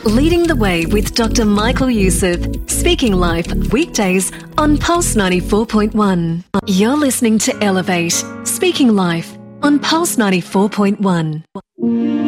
Leading the Way with Dr. Michael Youssef. Speaking Life, weekdays on Pulse 94.1. You're listening to Elevate, Speaking Life on Pulse 94.1.